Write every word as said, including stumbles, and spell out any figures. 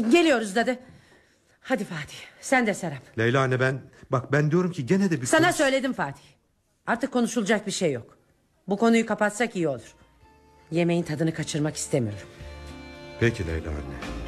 Geliyoruz dadı. Hadi Fatih, sen de Serap. Leyla anne, ben bak ben diyorum ki gene de bir Sana konuş... söyledim Fatih. Artık konuşulacak bir şey yok. Bu konuyu kapatsak iyi olur. Yemeğin tadını kaçırmak istemiyorum. Peki Leyla anne.